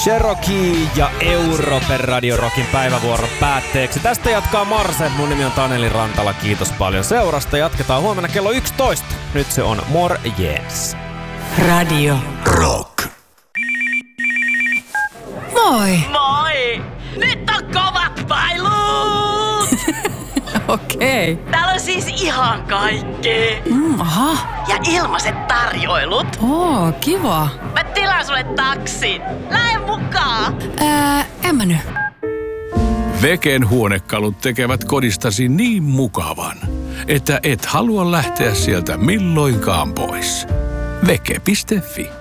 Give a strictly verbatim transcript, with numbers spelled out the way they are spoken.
Cherokee ja Europe Radio Rockin päivävuoron päätteeksi. Tästä jatkaa Marse. Mun nimi on Taneli Rantala. Kiitos paljon seurasta. Jatketaan huomenna kello yksitoista. Nyt se on Morjens. Radio Rock. Moi! Moi! Nyt on kovat pailut! Okei. Okay. Täällä on siis ihan kaikkea. Mm, aha. Ja ilmaiset tarjoilut. Oo, kiva. Mä tilaan sulle taksin. Lähde mukaan! Ää, en mä nyt. Veken huonekalut tekevät kodistasi niin mukavan, että et halua lähteä sieltä milloinkaan pois. Veke piste fi